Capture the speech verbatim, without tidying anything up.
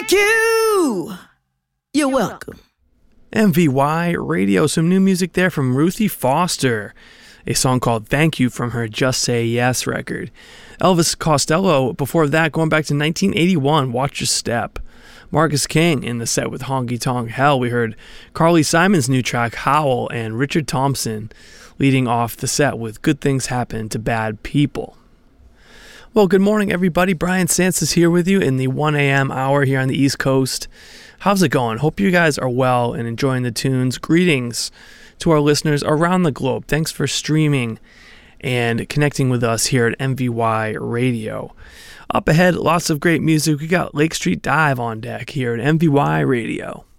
Thank you. You're welcome. M V Y Radio, some new music there from Ruthie Foster. A song called Thank You from her Just Say Yes record. Elvis Costello, before that, going back to nineteen eighty-one, Watch Your Step. Marcus King in the set with Honky Tonk Hell. We heard Carly Simon's new track, Howl, and Richard Thompson leading off the set with Good Things Happen to Bad People. Well, good morning, everybody. Brian Sands is here with you in the one a.m. hour here on the East Coast. How's it going? Hope you guys are well and enjoying the tunes. Greetings to our listeners around the globe. Thanks for streaming and connecting with us here at M V Y Radio. Up ahead, lots of great music. We got Lake Street Dive on deck here at M V Y Radio.